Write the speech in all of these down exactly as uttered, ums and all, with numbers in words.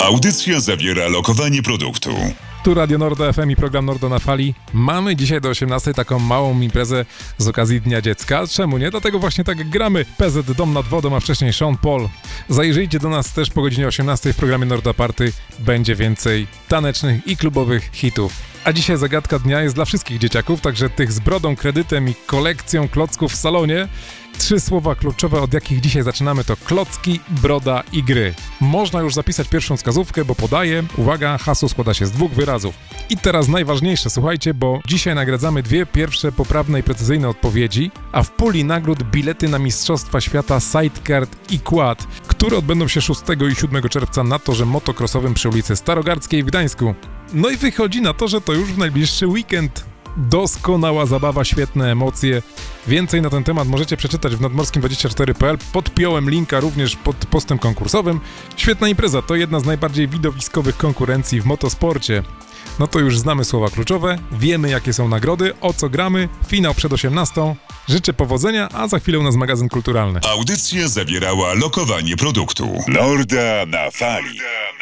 Audycja zawiera lokowanie produktu. Tu Radio Nordo F M i program Nordo na Fali. Mamy dzisiaj do osiemnastej taką małą imprezę z okazji Dnia Dziecka. Czemu nie? Dlatego właśnie tak gramy P Z Dom nad wodą, a wcześniej Sean Paul. Zajrzyjcie do nas też po godzinie osiemnastej w programie Nordo Party. Będzie więcej tanecznych i klubowych hitów. A dzisiaj zagadka dnia jest dla wszystkich dzieciaków, także tych z brodą, kredytem i kolekcją klocków w salonie. Trzy słowa kluczowe, od jakich dzisiaj zaczynamy, to klocki, broda i gry. Można już zapisać pierwszą wskazówkę, bo podaję. Uwaga, hasło składa się z dwóch wyrazów. I teraz najważniejsze, słuchajcie, bo dzisiaj nagradzamy dwie pierwsze poprawne i precyzyjne odpowiedzi, a w puli nagród bilety na Mistrzostwa Świata Sidecard i Quad, które odbędą się szóstego i siódmego czerwca na torze motocrossowym przy ulicy Starogardzkiej w Gdańsku. No i wychodzi na to, że to już w najbliższy weekend. Doskonała zabawa, świetne emocje. Więcej na ten temat możecie przeczytać w nadmorskim dwadzieścia cztery kropka p l. Podpiąłem linka również pod postem konkursowym. Świetna impreza, to jedna z najbardziej widowiskowych konkurencji w motosporcie. No to już znamy słowa kluczowe, wiemy jakie są nagrody, o co gramy, finał przed osiemnastą. Życzę powodzenia, a za chwilę u nas magazyn kulturalny. Audycja zawierała lokowanie produktu. Norda na Fali.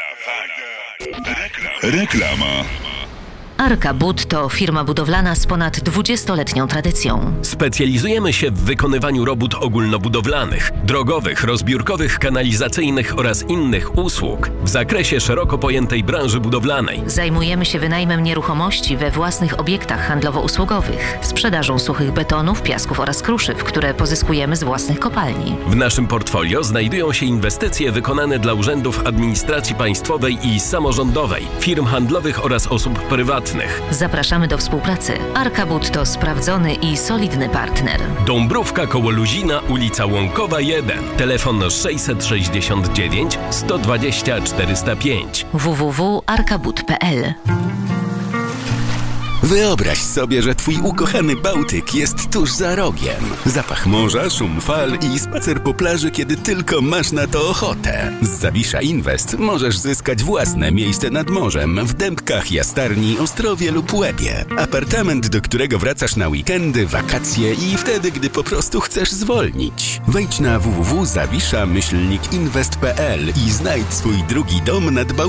Reklama. Arka Bud to firma budowlana z ponad dwudziestoletnią tradycją. Specjalizujemy się w wykonywaniu robót ogólnobudowlanych, drogowych, rozbiórkowych, kanalizacyjnych oraz innych usług w zakresie szeroko pojętej branży budowlanej. Zajmujemy się wynajmem nieruchomości we własnych obiektach handlowo-usługowych, sprzedażą suchych betonów, piasków oraz kruszyw, które pozyskujemy z własnych kopalni. W naszym portfolio znajdują się inwestycje wykonane dla urzędów administracji państwowej i samorządowej, firm handlowych oraz osób prywatnych. Zapraszamy do współpracy. Arka Bud to sprawdzony i solidny partner. Dąbrówka koło Luzina, ulica Łąkowa jeden. Telefon sześćset sześćdziesiąt dziewięć sto dwadzieścia czterysta pięć. w w w kropka arka bud kropka p l. Wyobraź sobie, że twój ukochany Bałtyk jest tuż za rogiem. Zapach morza, szum fal i spacer po plaży, kiedy tylko masz na to ochotę. Z Zawisza Invest możesz zyskać własne miejsce nad morzem w Dębkach, Jastarni, Ostrowie lub Łebie. Apartament, do którego wracasz na weekendy, wakacje i wtedy, gdy po prostu chcesz zwolnić. Wejdź na w w w kropka zawisza myślnik inwest kropka p l i znajdź swój drugi dom nad Bałtykiem.